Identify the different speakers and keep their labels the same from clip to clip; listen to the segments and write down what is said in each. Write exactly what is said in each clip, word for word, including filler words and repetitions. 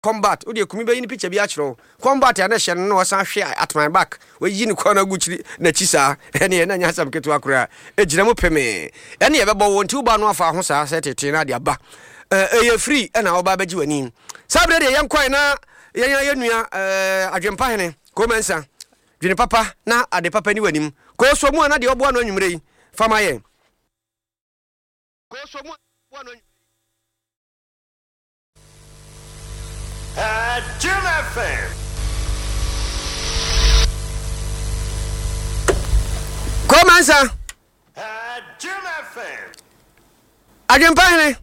Speaker 1: combat odi ekumi be yin picture bi achiro combat ya na hye no wasan hwe at my back we yi ni kwana guchiri na chisa ene na nya sam ketu akura ejina mo peme ene ye bebo won ti uba no afa ho sa setete na de aba eh ye free ena oba baji wani sabre de yan kwai na yan yan nua eh adwempa hene ko mensa dwene papa na ade papa ni wanim ko so mu na de obo ano anwumre yi fama ye ko so mu ano
Speaker 2: Uh, Jim F M.
Speaker 1: Come on, sir.
Speaker 2: Uh, Jim F M.
Speaker 1: Again, Pine.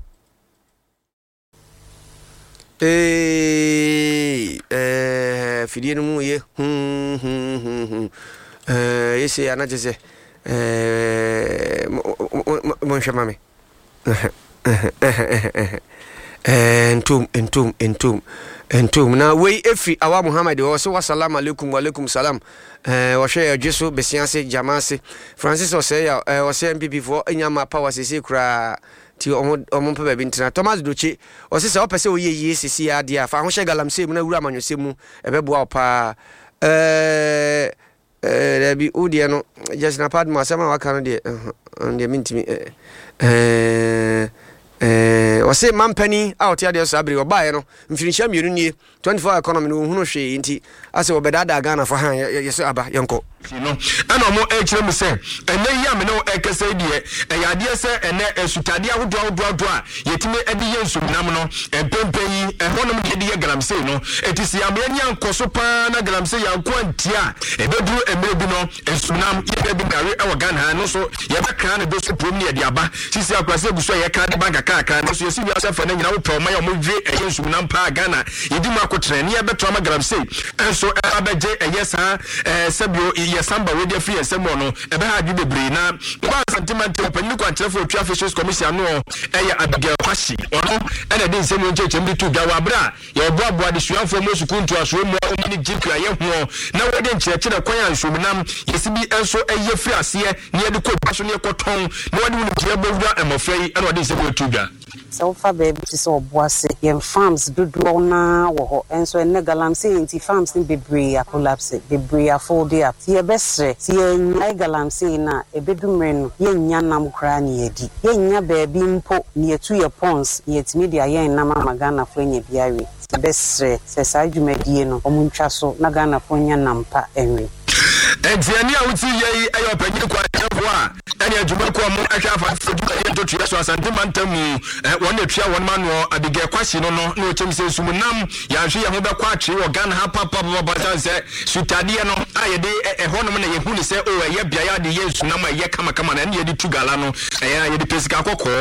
Speaker 1: Eh, eh, Fidian Muye. Hmm, hmm, hmm, hmm. Uh, you see, I'm not just say, eh, Monshamami. Entum, entum, entum. Entum na we efi awa Muhammad wa so wassalamu alaikum wa alaikum salam eh wa share jesu besianse jamase Francis o say ya o say M P P for enyama power sisi kura ti omo omo pe ba ntina Thomas Dochi o say say o pese o ye ye sisi ade afa ho she galamse mu na wura manwose mu ebeboa pa eh eh debi odi no just na pad ma sama waka no de de mintimi eh eh o say mampani out ya de so abiri obaye no mfirinhia mienu nie twenty-four economy no hunu hwe nti ase obedada Ghana for han yeso aba yenko
Speaker 3: no ana mo e kire me se ene yi ame no e kese die e yade se ene esutade ahodo ahodo ahodo a yetime edi yensu nam no empempe yi e honom de de galamse no etisi amani ankoso pa na galamse yanko antia e beduru emre bi no esunam ye bi gare e wo Ghana no so ye be kran do so prom ne de aba sisi akwase guso ye ka de banka ka ka no so yesi bi asafa na nyina wo pro ma ye mo dwe e yensu nam pa Ghana yedi mu akotre ne ye beto ma galamse enso e abeje e yesa e sebio yesamba we dey free esemo no ebe ha dwe bebre na ba sentiment opani kwa trafo twa fishes commission no eye Abigail Kwashi ono ene de nsemo ncheche mbi tu gawa bra ye oboaboa de suanfo mo sukuntu aso mo omini jikra ye ho na we de ncheche na kwan ansomnam yesibi enso eye free ase ne ye de ko baso ne koton na we de no jire bowura emofrai ene we de nsemo tu ga
Speaker 4: so fa baby ti so boase yem farms dodo na wo ho enso ene galamse nti farms ni bebre ya collapse bebre afford up ti e besre ti enya galamse na ebedumre no ye nya nam kra ni yedi ye nya baby mpo ni etu ye pons ye timidia ye na mama Ghana fo nya biawe ti besre se sa dwumadie no omuntwa so na Ghana fo nya nampa enwe
Speaker 3: Etiani a wuti ye ayo panyi kwa afo a ene adwuma ko mo ahwa afa foduma ye to tue so asante mantamu won etwa won ma no Abigail Kwashi no no no chemse sumunam ya hwe ye ho be kwa atwe wo Ghana ha papa papa sanse sutade no ayede e honom na ye hu ni se o ye bia ya de ye sunam ye kama kama na ye di tugala no ye ye de pesika kokko